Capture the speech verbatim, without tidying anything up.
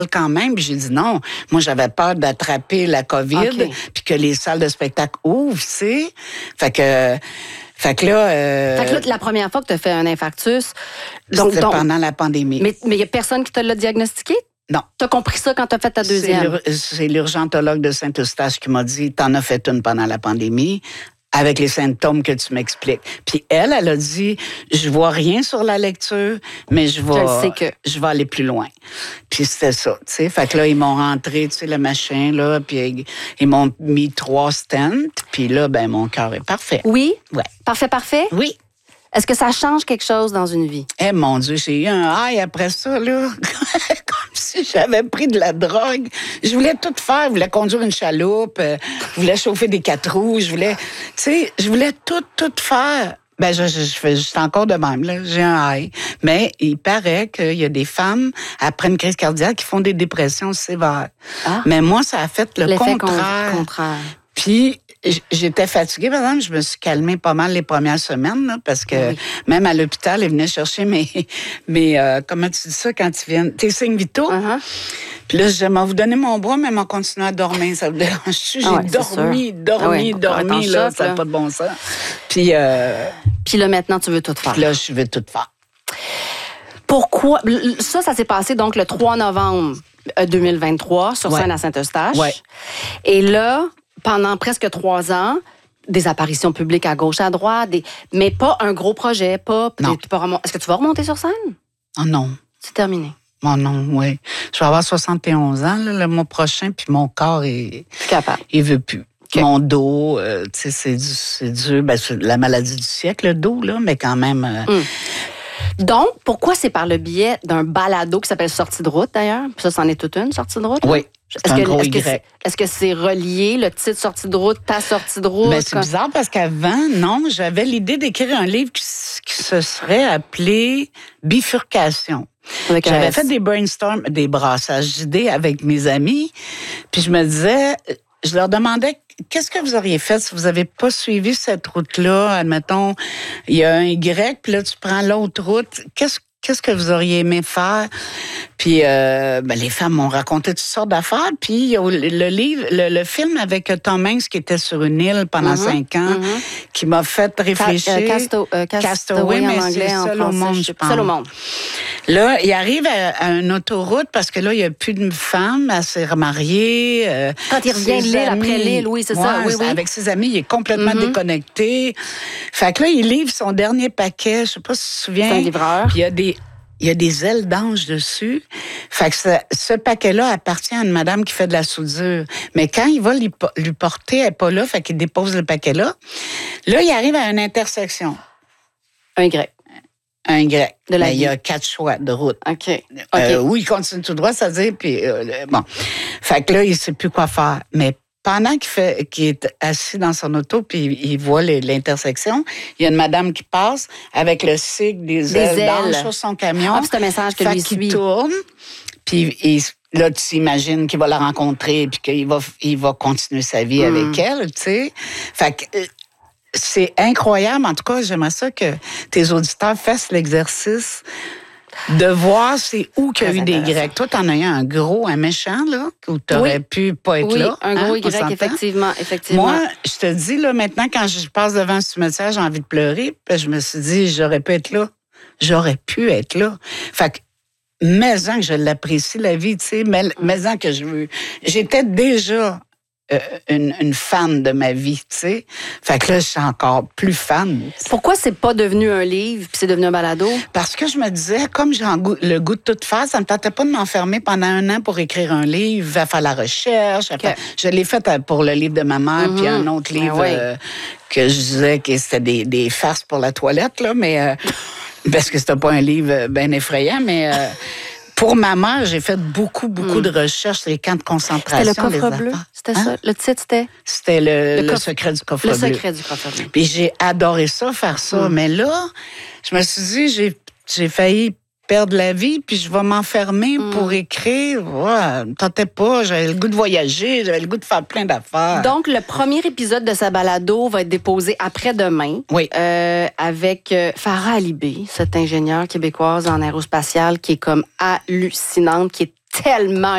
quand même. Puis j'ai dit non. Moi, j'avais peur d'attraper la COVID, Okay. puis que les salles de spectacle ouvrent, tu sais. Fait que... Fait que là... Euh, fait que là, la première fois que tu as fait un infarctus... Donc, c'était donc, pendant la pandémie. Mais il n'y a personne qui te l'a diagnostiqué? Non. Tu as compris ça quand tu as fait ta deuxième? C'est, c'est l'urgentologue de Saint-Eustache qui m'a dit, t'en as fait une pendant la pandémie, avec les symptômes que tu m'expliques. Puis elle, elle a dit, je vois rien sur la lecture, mais je vais, je, sais que... je vais aller plus loin. Puis c'était ça, tu sais. Fait que là, ils m'ont rentré, tu sais, le machin, là, puis ils m'ont mis trois stents, puis là, ben mon cœur est parfait. Oui? Ouais. Parfait, parfait? Oui. Est-ce que ça change quelque chose dans une vie? Eh, mon Dieu, j'ai eu un high après ça, là. Comme si j'avais pris de la drogue. Je voulais tout faire. Je voulais conduire une chaloupe. Euh, je voulais chauffer des quatre roues. Je voulais, tu sais, je voulais tout, tout faire. Ben, je, je, je fais juste encore de même, là. J'ai un high. Mais il paraît qu'il y a des femmes, après une crise cardiaque, qui font des dépressions sévères. Ah. Mais moi, ça a fait le L'effet contraire. contraire. Puis, j'étais fatiguée, par exemple, je me suis calmée pas mal les premières semaines, là, parce que oui. Même à l'hôpital, ils venaient chercher mes, mes euh, comment tu dis ça quand ils viennent, tes signes vitaux. Uh-huh. Puis là, je disais, vous donner mon bras, mais m'en continuer à dormir. Ça vous dérange-tu? J'ai ah ouais, dormi, dormi, ah ouais, dormi, là, choc, ça n'a pas de bon sens. Puis, euh, puis là, maintenant, tu veux tout faire. Puis là, je veux tout faire. Pourquoi? Ça, ça s'est passé donc le trois novembre deux mille vingt-trois sur scène ouais. à Saint-Eustache. Ouais. Et là, pendant presque trois ans, des apparitions publiques à gauche, à droite, des... mais pas un gros projet, pas... Non. Tu peux remont... Est-ce que tu vas remonter sur scène? Oh non. C'est terminé. Oh non, oui. Je vais avoir soixante et onze ans là, le mois prochain, puis mon corps est... Plus capable. Il veut plus. Okay. Mon dos, euh, tu sais, c'est, du, c'est dur. Ben, c'est la maladie du siècle, le dos, là, mais quand même... Euh... Mm. Donc, pourquoi c'est par le biais d'un balado qui s'appelle Sortie de route, d'ailleurs? Puis ça, c'en est toute une, Sortie de route? Oui. C'est est-ce un que, gros est-ce Y. Que c'est, est-ce que c'est relié, le titre Sortie de route, ta sortie de route? Ben, c'est bizarre parce qu'avant, non, j'avais l'idée d'écrire un livre qui, qui se serait appelé Bifurcation. Avec J'avais un... fait des brainstorms, des brassages d'idées avec mes amis, puis je me disais, je leur demandais, qu'est-ce que vous auriez fait si vous n'avez pas suivi cette route-là? Admettons, il y a un Y, puis là, tu prends l'autre route. Qu'est-ce Qu'est-ce que vous auriez aimé faire? Puis euh, ben, les femmes m'ont raconté toutes sortes d'affaires. Puis il y a le livre, le, le film avec Tom Hanks qui était sur une île pendant mm-hmm, cinq ans, mm-hmm. qui m'a fait réfléchir. Ca- euh, casto, euh, cast- Castaway, oui, mais en anglais, c'est en seul français, au monde, je pense. Seul au monde. Là, il arrive à, à une autoroute parce que là, il n'y a plus de femme, elle s'est remariée. Euh, Quand il revient de l'île, après l'île, oui, c'est ouais, ça. Oui, oui. Avec ses amis, il est complètement mm-hmm. déconnecté. Fait que là, il livre son dernier paquet, je sais pas si tu te souviens. C'est un livreur. Puis il y a des... Il y a des ailes d'ange dessus. Fait que ça, ce paquet-là appartient à une madame qui fait de la soudure. Mais quand il va lui, lui porter, elle n'est pas là, fait qu'il dépose le paquet-là. Là, il arrive à une intersection. Un Y. Un Y. De la Mais il y a quatre choix de route. OK. okay. Euh, où il continue tout droit, c'est-à-dire, puis euh, bon. Fait que là, il ne sait plus quoi faire. Mais pendant qu'il, fait, qu'il est assis dans son auto puis il voit les, l'intersection, il y a une madame qui passe avec le sigle des, des ailes, ailes. sur son camion. Ah, c'est un message que fait lui qu'il suit. tourne, puis il, là, tu t'imagines qu'il va la rencontrer puis qu'il va, il va continuer sa vie mm. avec elle, tu sais. Fait que c'est incroyable. En tout cas, j'aimerais ça que tes auditeurs fassent l'exercice de voir c'est où qu'il y a eu des Y. Toi, t'en as eu un gros, un méchant, là, où t'aurais oui. pu pas être oui, là. un gros hein, Y, effectivement, effectivement. Moi, je te dis, là, maintenant, quand je passe devant ce cimetière, j'ai envie de pleurer, puis je me suis dit, j'aurais pu être là. J'aurais pu être là. Fait que, mais-en que je l'apprécie, la vie, tu sais, mais, mais-en que je veux. J'étais déjà euh, une, une fan de ma vie, tu sais. Fait que là, je suis encore plus fan. T'sais. Pourquoi c'est pas devenu un livre puis c'est devenu un balado? Parce que je me disais, comme j'ai le goût de tout faire, ça me tentait pas de m'enfermer pendant un an pour écrire un livre, à faire la recherche. Okay. Faire... Je l'ai fait pour le livre de ma mère, mm-hmm. puis un autre livre ben oui. euh, que je disais que c'était des, des farces pour la toilette, là, mais euh, parce que c'était pas un livre bien effrayant, mais... Euh, pour ma mère, j'ai fait beaucoup, beaucoup mm. de recherches sur les camps de concentration. C'était le coffre bleu? C'était hein? ça? Le titre, c'était? C'était le, le, le coffre... secret du coffre le bleu. Le secret du coffre bleu. Puis j'ai adoré ça, faire ça. Mm. Mais là, je me suis dit, j'ai, j'ai failli perdre la vie, puis je vais m'enfermer mm. pour écrire. Ouais, ne tentais pas, j'avais le goût de voyager, j'avais le goût de faire plein d'affaires. Donc, le premier épisode de sa balado va être déposé après-demain. Oui. Euh, avec euh, Farah Alibé, cette ingénieure québécoise en aérospatiale qui est comme hallucinante, qui est tellement